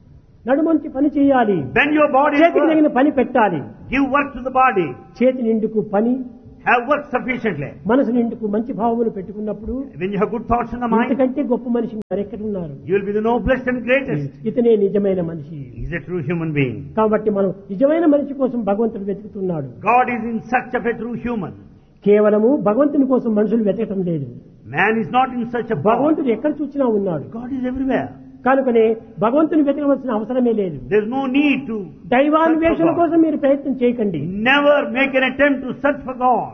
నడుమంచి పని చేయాలి, Bend your body. చేతికి తగిన పని పెట్టాలి. Give work to the body. చేతి నిండుకు పని, Have work sufficiently. మనసు నిండుకు మంచి భావములు పెట్టుకున్నప్పుడు When you have good thoughts in the mind, ఇంతకంటే గొప్ప మనిషి మరెక్కడ ఉన్నారు? you will be the noblest and greatest. ఇతనే నిజమైన మనిషి. He is a true human being. కాబట్టి మనం నిజమైన మనిషి కోసం భగవంతుడు వెతుకుతున్నాడు. God is in search of a true human. కేవలము భగవంతుని కోసం మనుషులు వెతకటం లేదు. Man is not in search of God. భగవంతుడు ఎక్కడ చూచినా ఉన్నాడు. God is everywhere. కనుకనే భగవంతుని వెతకవలసిన అవసరమే లేదు. There is no need to దైవాన్వేషణ కోసం మీరు ప్రయత్నం చేయకండి. never make an attempt to search for God.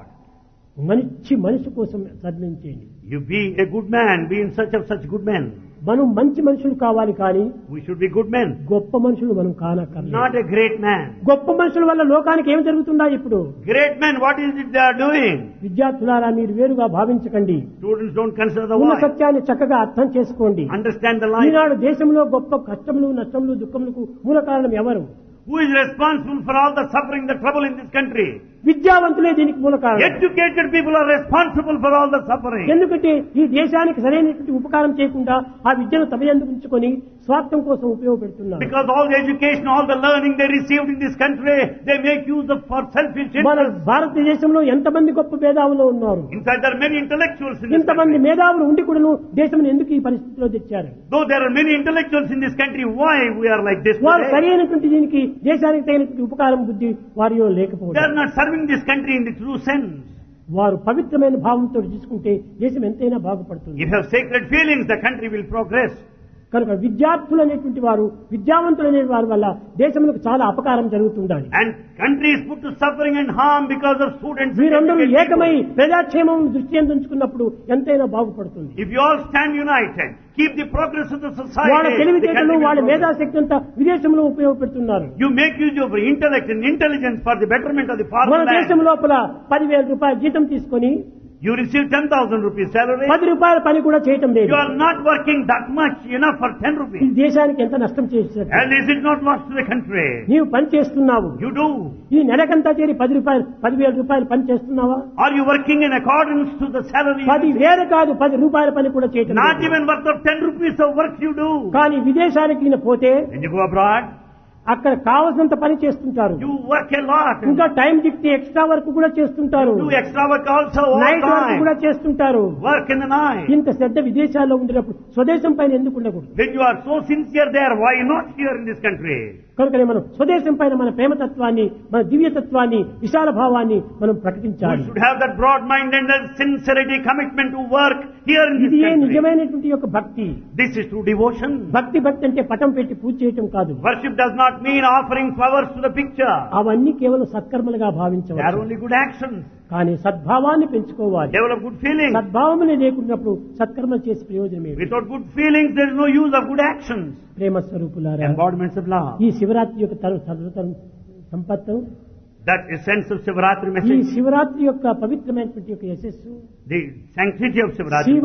మంచి మనిషి కోసం ప్రయత్నం చేయండి. You be a good man, be in search of such good men. మనం మంచి మనుషులు కావాలి, కానీ We should be good men, గొప్ప మనుషులు మనం కానక్కర్లేదు. not a great man. గొప్ప మనుషుల వల్ల లోకానికి ఏం జరుగుతుందా? ఇప్పుడు Great men, what is it they are doing? విద్యార్థులారా, మీరు వేరుగా భావించకండి. Students, don't consider the ఉన్న why. సత్యాన్ని చక్కగా అర్థం చేసుకోండి. Understand the life. ఈనాడు దేశంలో గొప్ప కష్టములు, నష్టములు, దుఃఖములకు మూల కారణం ఎవరు? Who is responsible for all the suffering, the trouble in this country? విద్యావంతులే దీనికి మూల కారణం. Educated people are responsible for all the suffering. ఎందుకంటే ఈ దేశానికి సరైనటువంటి ఉపకారం చేయకుండా ఆ విద్యను తమయందు ఉంచుకొని స్వార్థం కోసం ఉపయోగపెడుతున్నారు. Because all the education, all the learning they received in this country, they make use of for selfish మన interest. భారతదేశంలో ఎంతమంది గొప్ప మేధావులు ఉన్నారు. In fact, there are many intellectuals in this ఇంతమంది country. మేధావులు ఉండి కూడాను దేశం ఎందుకు ఈ పరిస్థితిలో తెచ్చారు? Though there are many intellectuals in this country, why we are like this వారు today? సరైనటువంటి దీనికి దేశానికి తగినటువంటి ఉపకారం బుద్ధి వారిలో They are లేకపోవడం. not serving this country in the true sense. వారు పవిత్రమైన భావంతో తీసుకుంటే దేశం ఎంతైనా బాగుపడుతుంది. If you have sacred feelings, the country will progress. కనుక విద్యార్థులు అనేటువంటి వారు, విద్యావంతులు అనే వారి వల్ల దేశములకు చాలా అపకారం జరుగుతుండాలి. And country is put to suffering and harm because of students. and వీరందరూ educated ఏకమై people. ప్రజాక్షేమం దృష్టి ఉంచుకున్నప్పుడు ఎంతైనా బాగుపడుతుంది. If you all stand united, keep the progress of the society, వాళ్ళ the తెలివితేటలు, country will వాళ్ళ progress. మేధాశక్తి అంతా విదేశంలో ఉపయోగపెడుతున్నారు. You make use of your intellect and intelligence for the betterment of the మన foreign దేశం land. లోపల పదివేల రూపాయల జీతం తీసుకొని You receive ten thousand rupees salary. పది రూపాయల పని కూడా చేయటం లేదు. You are not working that much enough for ten ఈ rupees. దేశానికి ఎంత నష్టం చేసినట్టు. And is it not lost to the country? నీవు పని చేస్తున్నావు, You do. ఈ నెలకంతా చేరి పది రూపాయలు పదివేల రూపాయలు పని చేస్తున్నావా? Are you working in accordance to the salary? పది వేలు కాదు, పది రూపాయల పని కూడా చేయటం Not లేదు. even worth of ten rupees of work you do. కానీ విదేశానికి ఈయన పోతే When you go abroad, అక్కడ కావలసినంత పని చేస్తుంటారు. you work a lot. ఇంకా టైం దిక్తే ఎక్స్ట్రా వర్క్ కూడా చేస్తుంటారు. Do extra work also all night work కూడా time. చేస్తుంటారు. Work in the night. ఇంత శ్రద్ధ విదేశాల్లో ఉండినప్పుడు స్వదేశం పైన ఎందుకు ఉండకూడదు? When you are so sincere there, why not here in this country? కనుకనే మనం స్వదేశం పైన మన ప్రేమతత్వాన్ని, మన దివ్యతత్వాన్ని, విశాల భావాన్ని మనం We ప్రకటించాలి. should have that broad mind and that sincerity, commitment to work here in ఇది this ఏ country. నిజమైనటువంటి యొక్క భక్తి. This is true devotion. భక్తి భక్తి అంటే పటం పెట్టి పూజ చేయటం కాదు. Worship does not mean offering flowers to the picture. అవన్నీ కేవలం సత్కర్మలుగా They are భావించవచ్చు. only good actions. కానీ సద్భావాన్ని పెంచుకోవాలి. Develop good feelings. సద్భావములే లేకున్నప్పుడు సత్కర్మలు చేసి ప్రయోజనం ఏమి? Without good feelings, there is no use of good actions. ప్రేమ స్వరూపులారా, Embodiments of love. ఈ శివరాత్రి యొక్క తరు- తరు- సంపత్తు, That essence of Shivaratri ఈ message, శివరాత్రి యొక్క పవిత్రమైనటువంటి యొక్క యశస్సు, the sanctity of Shivaratri, Shiva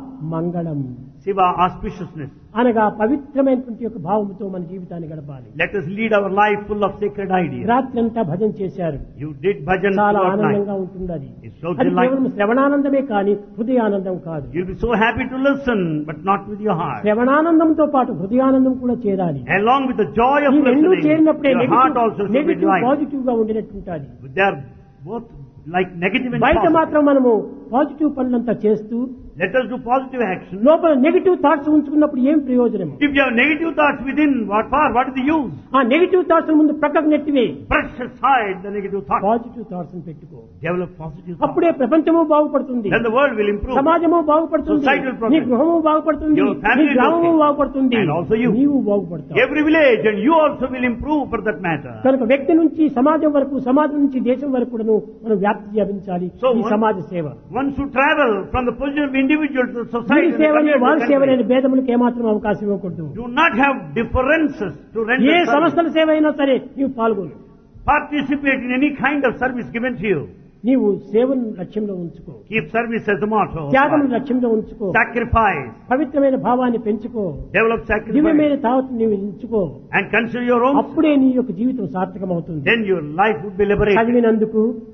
మంగళం Shiva auspiciousness. అనగా పవిత్రమైనటువంటి యొక్క భావముతో మన జీవితాన్ని గడపాలి. Let us lead our life full of sacred ideas. రాత్రి అంతా భజన చేశారు, You did bhajan చాలా throughout night. ఆనందంగా ఉంటుంది. అది It's so అది delightful. కేవలం శ్రవణానందమే కానీ హృదయానందం కాదు. You'll be so happy to listen, but not with your heart. శ్రవణానందంతో పాటు హృదయానందం కూడా చేరాలి. Along with the joy of ఈ రెండు listening, చేరినప్పుడే your heart also should be negative delighted. Positive గా ఉండేటట్టుంటాది. They are both like negative and బయట positive. మాత్రం మనము positive పనులంతా చేస్తూ Let us do positive action. లోపల నెగిటివ్ థాట్స్ ఉంచుకున్నప్పుడు ఏం ప్రయోజనం? If you have negative thoughts within, what for? What is the use? ఆ negative thoughts ముందు ప్రక్కకు నెట్టివే, Brush aside the negative thoughts. Positive thoughts పెట్టుకో. Develop positive thoughts. అప్పుడే ప్రపంచము బాగుపడుతుంది, Then the world will improve. సమాజము బాగుపడుతుంది, Society will progress. నీ గృహము బాగుపడుతుంది, Your family నీ will గ్రామము progress. బాగుపడుతుంది, And also you. నీవు బాగుపడతావు. Every village and you also will improve for that matter. కనుక వ్యక్తి నుంచి సమాజం వరకు, సమాజం నుంచి దేశం వరకు కూడాను మనం వ్యాప్తి చేయించాలి. So ఈ one- సమాజ సేవ. One should travel from the position of individual to the society. వీరి and the సేవని community వాళ్ళ and the సేవని country. భేదములకు ఏమాత్రం అవకాశం ఇవ్వకూడదు. Do not have differences to render A service. సంస్థల సేవ అయినా సరే నీవు పాల్గొను. Participate in any kind of service given to you. నీవు సేవను లక్ష్యంలో ఉంచుకో, Keep service as the motto. త్యాగం లక్ష్యంలో ఉంచుకో, Sacrifice. పవిత్రమైన భావాన్ని పెంచుకో, Develop sacrifice. దివ్యమైన తావత్ నీవు ఎంచుకో. And consider your own. అప్పుడే నీ యొక్క జీవితం సార్థకమవుతుంది. Then your life would be liberated. చదివినందుకు,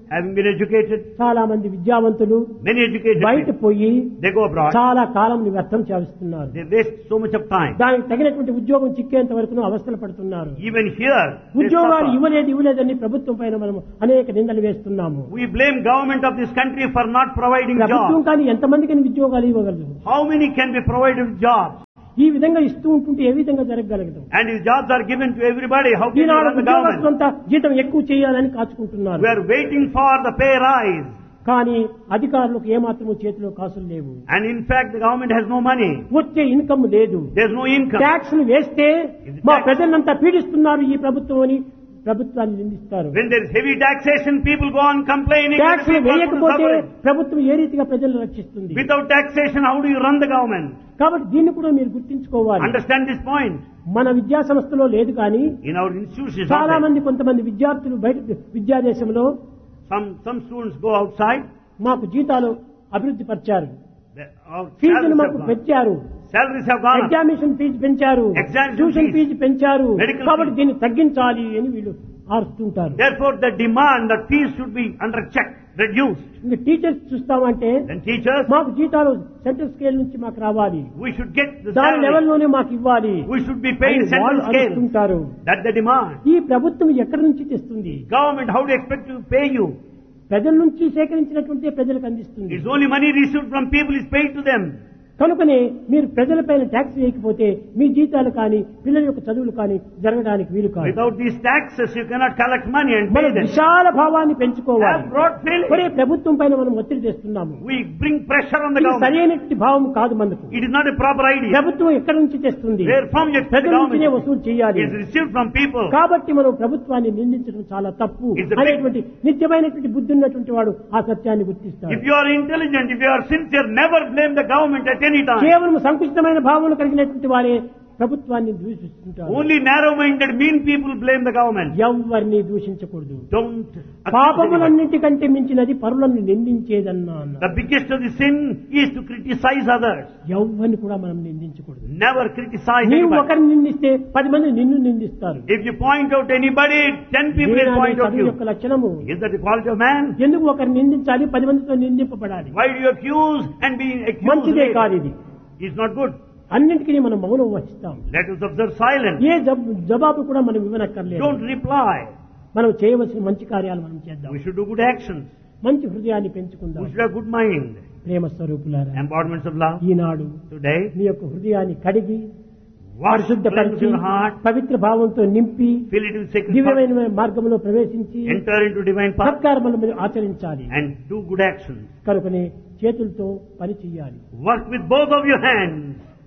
having been educated, చాలా మంది విద్యావంతులు many educated బయట people, పోయి they go abroad, చాలా కాలం వ్యర్థం చేస్తున్నారు. they waste so much of time. దానికి తగినటువంటి ఉద్యోగం చిక్కేంత వరకు అవస్థలు పడుతున్నారు. Even here, they ఉద్యోగాలు suffer. ఇవ్వలేదు ఇవ్వలేదని ప్రభుత్వం పైన మనం అనేక నిందలు వేస్తున్నాము. We blame government of this country for not providing ప్రభుత్వం jobs. కానీ ఎంతమందికి ఉద్యోగాలు ఇవ్వగలదు? How many can be provided jobs? ఈ విధంగా ఇస్తూ ఉంటుంటే ఏ విధంగా జరగగలదు? And if jobs are given to everybody, how can you Eenadu run the government? ఉద్యోగస్తులంతా జీతం ఎక్కువ చేయాలని కాచుకుంటున్నారు. We are waiting for the pay rise. కానీ అధికారులకు ఏమాత్రము చేతిలో కాసులు లేవు. And in fact, the government has no money. వచ్చే ఇన్కమ్ లేదు. There's no income. ట్యాక్స్లు వేస్తే మా ప్రజలంతా పీడిస్తున్నారు ఈ ప్రభుత్వం అని ప్రభుత్వాన్ని నిందిస్తారు. When there is heavy taxation, people go on complaining. Tax వేయకపోతే ప్రభుత్వం ఏ రీతిగా ప్రజలను రక్షిస్తుంది? Without taxation, how do you run the government? కాబట్టి దీన్ని కూడా మీరు గుర్తించుకోవాలి. Understand this point. మన విద్యా సంస్థలో లేదు కానీ In our institutions, చాలా మంది కొంతమంది విద్యార్థులు బయట విద్యాదేశంలో some some students go outside. మాకు జీతాలు అభివృద్ధి పరిచారు, The- our ఫీజులు salaries మాకు have gone. పెంచారు, Salaries have gone up. Examination fee పెంచారు, Examination ట్యూషన్ fees, ఫీజు పెంచారు, medical కాబట్టి fees. దీన్ని తగ్గించాలి అని వీళ్ళు ఆరుస్తుంటారు. Therefore, the demand that fees should be under check, reduced. ఇంకా టీచర్స్ చూస్తామంటే Then teachers, మాకు జీతాలు సెంట్రల్ స్కేల్ నుంచి మాకు రావాలి, we should get the దాని salary. లెవెల్లోనే మాకు ఇవ్వాలి We should be paid అని central వాళ్ళు scale. అరుస్తుంటారు. That's the demand. ఈ ప్రభుత్వం ఎక్కడి నుంచి తెస్తుంది? Government, how do you expect to pay you? ప్రజల నుంచి సేకరించినటువంటి ప్రజలకు అందిస్తుంది. It's only money received from people is paid to them. కనుకనే మీరు ప్రజలపైన ట్యాక్స్ వేయకపోతే మీ జీతాలు కానీ పిల్లల యొక్క చదువులు కానీ జరగడానికి వీలు కాదు. Without these taxes, you cannot collect money and pay మన them. విశాల భావాన్ని పెంచుకోవాలి. Have broad feeling. ఒరే ప్రభుత్వం పైన మనం ఒత్తిడి తెస్తున్నాము. We bring pressure on the ఇది government. సరైనటువంటి భావం కాదు మనకు. It is not a proper idea. ప్రభుత్వం ఎక్కడి నుంచి తెస్తుంది? Where from you ప్రజల the నుంచినే government వసూలు చేయాలి. is received from people. కాబట్టి మనం ప్రభుత్వాన్ని నిందించడం చాలా తప్పు It's a big- అనేటువంటి నిత్యమైనటువంటి బుద్ధి ఉన్నటువంటి వాడు ఆ సత్యాన్ని గుర్తిస్తాడు. If you are intelligent, if you are sincere, never blame the government at any time. కేవలం సంకుచితమైన భావనలు కలిగినటువంటి వారే ప్రభుత్వాన్ని దూషిస్తుంటారు. Only narrow-minded, mean people blame the government. ఎవరిని దూషించకూడదు. Don't accuse anyone. పాపములన్నిటికంటే మించినది పరులను నిందించేదన్నా అన్నారు. The biggest of the sin is to criticize others. ఎవరిని కూడా మనం నిందించకూడదు. Never criticize నీవు anybody. ఒకరిని నిందిస్తే పది మంది నిన్ను నిందిస్తారు. If you point out anybody, ten people will దీనినే point out చదువు you. యొక్క లక్షణము. Is that the quality of man? ఎందుకు ఒకరిని నిందించాలి, పది మందితో నిందింపబడాలి? Why do you accuse and be accused? మంచిదే కాదు ఇది. It's not good. అన్నింటికీ మనం మౌనం వహిస్తాం. Let us observe silence. ఏ జబ్- జవాబు కూడా మనం ఇవ్వనక్కర్లేదు. Don't reply. మనం చేయవలసిన మంచి కార్యాలు మనం చేద్దాం. We should do good actions. మంచి హృదయాన్ని పెంచుకుందాం. We should have good mind. ప్రేమ స్వరూపులారా, Embodiments of love. Eenadu Today, మీ యొక్క హృదయాన్ని కడిగి wash, cleanse పరిశుద్ధపరిచి your heart, పవిత్ర భావంతో నింపి fill it with sacred thoughts, దివ్యమైన మార్గంలో ప్రవేశించి enter into divine path, సత్కారములు మీరు ఆచరించాలి. and do good actions. కనుకనే చేతులతో పని చెయ్యాలి. Work with both of your hands.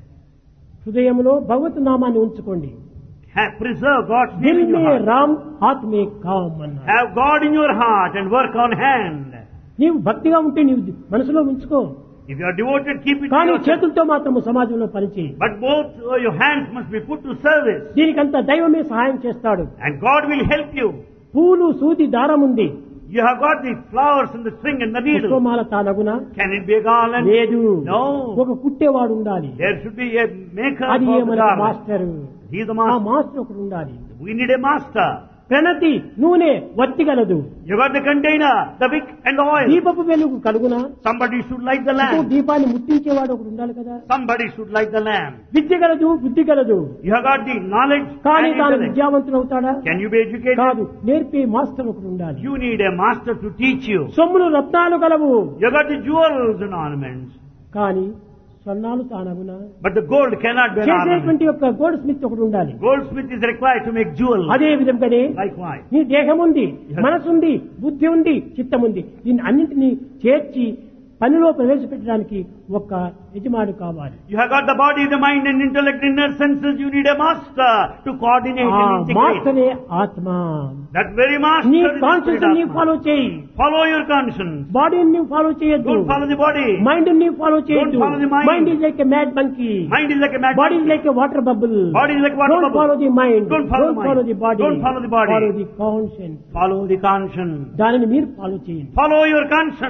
హృదయంలో భగవత్ నామాన్ని ఉంచుకోండి. Have, preserve God's name Dil in your May heart. Ram హాత్ May com అన్నారు. Have God in your heart and work on hand. నీవు భక్తిగా ఉంటే నీవు మనసులో ఉంచుకో, If you are devoted, keep it to కానీ yourself. చేతులతో మాత్రము సమాజంలో పనిచేయి. But both uh, your hands must be put to service. దీనికంతా దైవమే సహాయం చేస్తాడు. And God will help you. పూలు సూది దారం ఉంది, You have got the flowers and the string and the needle. పుష్పమాల తానగున Can it be a garland? లేదు. No. ఒక కుట్టేవాడు ఉండాలి. There should be a maker అది for the మన garland. Master. He is the ఆ master. మాస్టర్ ఒకడు ఉండాలి. We need a master. ప్రణతి నూనె వత్తిగలదు, You got the container, the wick and the oil. దీపపు వెలుగు కలుగున, Somebody should light the ఇదిగో lamp. దీపాన్ని ముట్టించేవాడు ఒకడు ఉండాలి కదా. Somebody should light the lamp. విద్య గలదు, బుద్ధి గలదు, You have got the knowledge కానీ and తాను intellect. విద్యావంతుడు అవుతాడా? Can you be educated? కాదు, నేర్పే మాస్టర్ ఒకడు ఉండాలి. You need a master to teach you. సొమ్ములు రత్నాలు గలవు, You got the jewels and ornaments. కానీ స్వర్ణాలు తానగున. But the gold cannot be an ornament. చేసేటువంటి యొక్క గోల్డ్ స్మిత్ ఒకడు ఉండాలి. Goldsmith is required to make jewels. అదే విధంగానే Likewise. నీ దేహం ఉంది, Yes. మనసు ఉంది, బుద్ధి ఉంది, చిత్తం ఉంది. దీన్ని అన్నింటినీ చేర్చి పనిలో ప్రవేశపెట్టడానికి ఒక యజమాని కావాలి. You have got the body, the mind and intellect, inner senses. You need a master to coordinate ఆ and integrate. మాస్టరే ఆత్మ. That very master నీ is the కాన్షియస్ spirit ని Atma. ఫాలో చేయి. Follow your conscience. బాడీని నీవు follow చేయొద్దు. Don't follow the body. Mind ని follow చేయొద్దు. Don't follow the mind. Mind is like a mad monkey. Mind is like a mad body is monkey. Like a water bubble. Body is like water Don't bubble. follow the mind. Don't follow the mind. follow the body. Don't follow the body. Follow the conscience. Follow the conscience. దానిని మీరు follow చేయండి. Follow your conscience.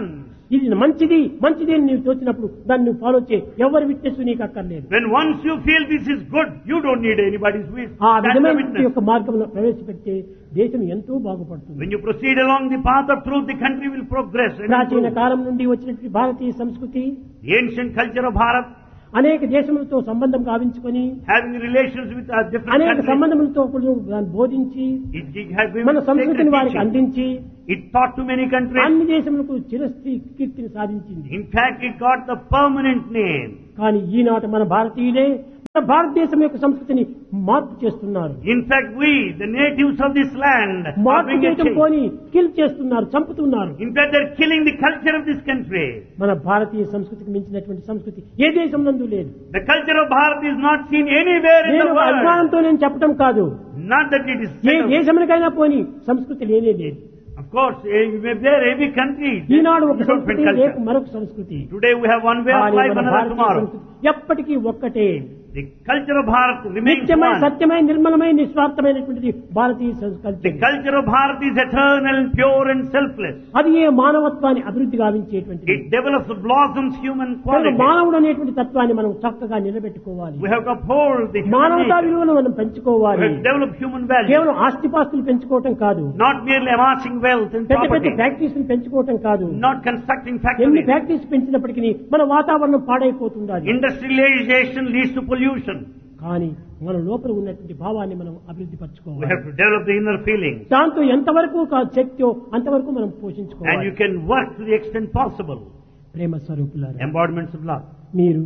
ఇది మంచిది మంచిది అని నీవు తోచినప్పుడు దాన్ని నువ్వు ఫాలో చేయి. ఎవరి విట్నెస్ నీకు అక్కర్లేదు. When once you feel this is good, you don't need anybody's witness. ఆ విధమైన యొక్క మార్గంలో ప్రవేశపెడితే దేశం ఎంతో బాగుపడుతుంది. When you proceed along the path of truth, the country will progress. ప్రాచీన కాలం నుండి వచ్చినటువంటి భారతీయ సంస్కృతి, The ancient culture of Bharat, అనేక దేశములతో సంబంధం గావించుకొని having relations with uh, different అనేక countries, సంబంధములతో దాన్ని బోధించి it, it has been మన సంస్కృతిని sacred వారికి teaching. అందించి It taught to many countries. అన్ని దేశములకు చిరస్థి కీర్తిని సాధించింది. In fact, it got the permanent name. కానీ ఈనాటి మన భారతీయులే మన భారతదేశం యొక్క సంస్కృతిని మార్పు చేస్తున్నారు. In fact, we, the natives of this land, are మార్పు bringing a చేయటం change. పోని కిల్ చేస్తున్నారు, చంపుతున్నారు. In fact, they're killing the culture of this country. మన భారతీయ సంస్కృతికి మించినటువంటి సంస్కృతి ఏ దేశం నందు లేదు. The culture of Bharat is not seen anywhere in నేను the world. అభిమానంతో నేను చెప్పడం కాదు. Not that it is A said of- దేశమునికైనా పోని సంస్కృతి లేనే లేదు. Of course, eh, you may bear every country. ఈనాడు ఒక different సంస్కృతి, culture. రేపు మరొక సంస్కృతి. Today we have one way of కానీ life, మన another భారతీయ tomorrow. సంస్కృతి ఎప్పటికీ ఒక్కటే. The culture of Bharat remains నిత్యమై one. సత్యమై నిర్మలమై నిస్వార్థమైనటువంటిది భారతీయ సంస్కృతి. The culture of Bharat is eternal, pure and selfless. అది ఏ మానవత్వాన్ని అభివృద్ధి గావించేటువంటిది. It develops, blossoms human కనుక quality. మానవుడు అనేటువంటి తత్వాన్ని మనం చక్కగా నిలబెట్టుకోవాలి. We have to uphold the human మానవతా nature. విలువను మనం We పెంచుకోవాలి. have to develop human values. కేవలం ఆస్తిపాస్తులు పెంచుకోవటం కాదు, Not merely amassing wealth and పెద్ద పెద్ద property. ఫ్యాక్టరీస్ పెంచుకోవటం కాదు. Not constructing ఎన్ని factories. ఫ్యాక్టరీస్ పెంచినప్పటికీ మన వాతావరణం పాడైపోతుండాలి. Industrialization leads to pollution. కానీ మన లోపల ఉన్నటువంటి భావాన్ని మనం అభివృద్ధి We పరచుకోవాలి. have to develop the inner feelings. దాంతో ఎంతవరకు కా- శక్తో అంతవరకు మనం And పోషించుకోవాలి. you can work to the extent possible. ప్రేమ స్వరూపులారా, Embodiments of love. మీరు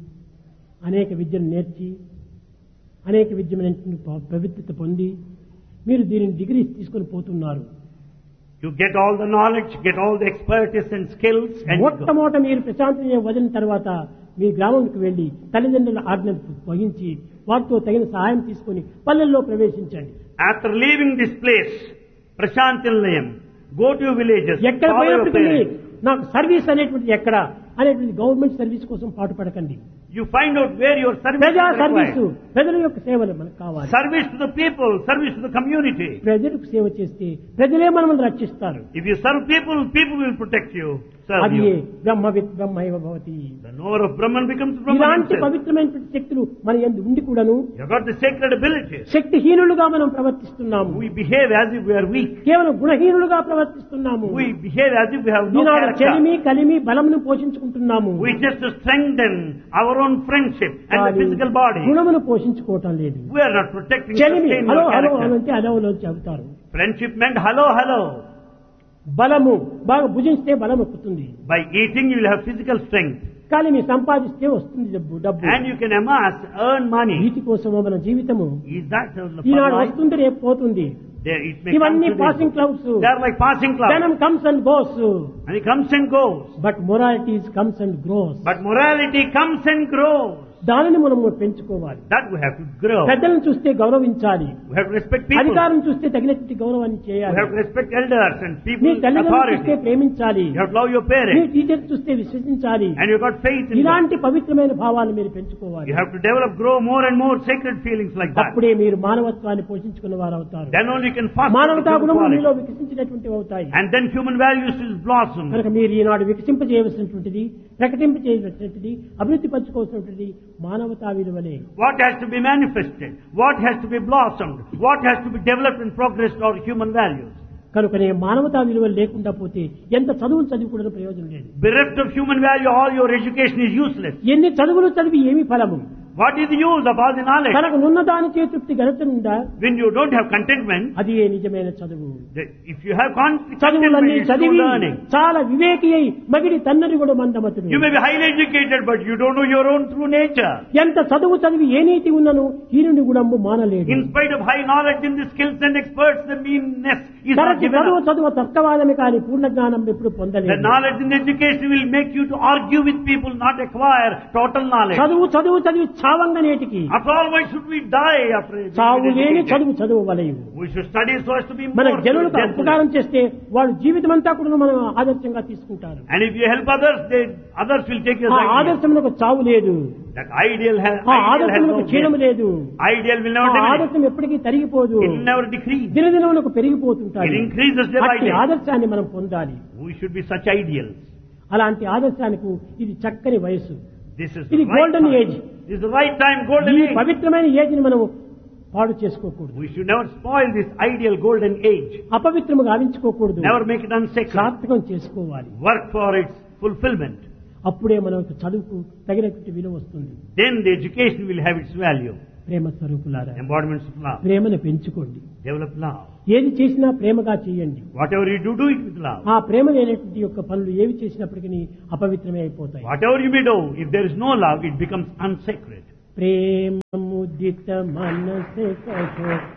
అనేక విద్యను నేర్చి అనేక విద్యమైనటువంటి ప- పవిత్రత పొంది మీరు దీనిని డిగ్రీ తీసుకొని పోతున్నారు. You get all the knowledge, get all the expertise and skills, and you go. మొట్టమొదట మీరు ప్రశాంతి వదిలిన తర్వాత మీ గ్రామంకి వెళ్లి తల్లిదండ్రుల ఆజ్ఞను వహించి వారితో తగిన సహాయం తీసుకొని పల్లెల్లో ప్రవేశించండి. After leaving this place, Prashantilayam, go to your villages, ఎక్కడ follow your పోయినప్పటికీ parents. నాకు సర్వీస్ అనేటువంటిది ఎక్కడ అనేటువంటి గవర్నమెంట్ సర్వీస్ కోసం పాటుపడకండి. You find out where your service ప్రజా is సర్వీసు, required. ప్రజల యొక్క సేవలు మనకు కావాలి. Service to the people, service to the community. ప్రజలకు సేవ చేస్తే ప్రజలే మనల్ని రక్షిస్తారు. If you serve people, people will protect you, serve అది you. బ్రహ్మవిత్ బ్రహ్మైవ Bhavati. The knower of Brahman becomes Brahman ఇలాంటి himself. పవిత్రమైనటువంటి శక్తులు మన యందు ఉండి కూడాను You've got the sacred abilities. శక్తిహీనులుగా మనం ప్రవర్తిస్తున్నాము. We behave as if we are weak. కేవలం గుణహీనులుగా ప్రవర్తిస్తున్నాము. We behave as if we have no Eenadu character. చెలిమి కలిమి బలమును పోషించుకుంటున్నాము. We just strengthen our own friendship and the కానీ physical body. గుణమును పోషించుకోవటం లేదు. We are not protecting, చెలిమి sustaining hello our hello character. అంటే అలవలో చెబుతారు. Friendship meant hello, hello. బలము బాగా భుజిస్తే బలం ఎక్కుతుంది. By eating you will have physical strength. కానీ మీరు సంపాదిస్తే వస్తుంది డబ్బు డబ్బు And you can amass, earn money. వీటి కోసము మన జీవితము Is that the Eenadu life? వస్తుంది రేపు పోతుంది. There, it may come ఇవన్నీ today. Passing clouds. They are like passing clouds. జనం comes and goes, And it comes and goes. But moralities comes and grows. But morality comes and grows. దానిని మనం పెంచుకోవాలి. That we have to grow. పెద్దలను చూస్తే గౌరవించాలి. We have to respect people. అధికారం చూస్తే తగినటువంటి గౌరవాన్ని We చేయాలి. have to respect elders and me people తల్లిదండ్రులు చూస్తే authority. ప్రేమించాలి. You have to love your me parents. Teacher చూస్తే విశ్వసించాలి. And you got faith in them. ఇలాంటి పవిత్రమైన భావాలు మీరు పెంచుకోవాలి. You have to develop, grow more and more sacred feelings like that. అప్పుడే మీరు మానవత్వాన్ని పోషించుకున్న వారు అవుతారు. Then only you can foster మానవతా the human గుణములు మీలో quality. వికసించినటువంటివి అవుతాయి. And then human values will blossom. కనుక మీరు ఈనాడు వికసింపజేయవలసినటువంటిది, ప్రకటింపజేయవలసినటువంటిది, అభివృద్ధి పంచుకోవాల్సినటువంటిది మానవతా విలువలే. What has to be manifested? What has to be blossomed? What has to be developed and progressed are human values. కనుకనే మానవతా విలువలు లేకుండా పోతే ఎంత చదువులు చదివి కూడా ప్రయోజనం లేదు. Bereft of human value, all your education is useless. ఎన్ని చదువులు చదివి ఏమి ఫలము? What is the use of all the knowledge? తనకు నున్న దాని చే తృప్తి గడచనుందా? When you don't have contentment, అది ఏ నిజమైన చదువు. the- if you have con- చదువులన్నీ contentment, it's true చదివి learning. చాలా వివేకి అయి మగిడి తన్నరి కూడా మందమతుడు. You may be highly educated, but you don't know your own true nature. ఎంత చదువు చదివి ఏ నీతి ఉన్నను హీనుని గుణంబు మానలేడు. In spite of high knowledge in the skills and experts, the meanness is not తరచి given చదువు up. చదువు తర్కవాదమే కానీ పూర్ణ జ్ఞానం ఎప్పుడు The పొందలేదు. knowledge in the education will make you to argue with people, not acquire total knowledge. చదువు చదువు చదివి చావంగనేటికి After all, why should we die after చావు being లేని educated? చదువు చదువు వలయు. We should study so as to be మన more జనులకు gentle. ఉపకారం చేస్తే వాళ్ళు జీవితం అంతా కూడా మనం ఆదర్శంగా తీసుకుంటారు. And if you help others, they, others will take your ఆ side. ఆదర్శములకు చావు లేదు. That ideal has, ఆ ideal has ఆదర్శములకు no క్షీణము end. లేదు. Ideal will ఆ never diminish. ఆదర్శం ఎప్పటికీ తరిగిపోదు. It will never decrease. దినదినములకు పెరిగిపోతుంటాయి. It increases day by అట్టి day. ఆదర్శాన్ని మనం పొందాలి. We should be such ideals. అలాంటి ఆదర్శానికి ఇది చక్కని వయస్సు. This is ఇది the right golden time. age. This is the right time, golden ఈ age. పవిత్రమైన ఏజ్ ని మనం పాడు చేసుకోకూడదు. We should never spoil this ideal golden age. అపవిత్రము గావించుకోకూడదు. Never make it unsacred. సార్థకం చేసుకోవాలి. Work for its fulfillment. అప్పుడే మనకు చదువుకు తగినటువంటి విలువ వస్తుంది. Then the education will have its value. ప్రేమ స్వరూపులారా, Embodiments of love. ప్రేమను పెంచుకోండి. Develop love. ఏది చేసినా ప్రేమగా చేయండి. Whatever you do, do it with love. ఆ ప్రేమ లేనటువంటి యొక్క పనులు ఏవి చేసినప్పటికీ అపవిత్రమే అయిపోతాయి. Whatever you may do, if there is no love, it becomes unsacred. ప్రేమ ముదిత మనసే కహో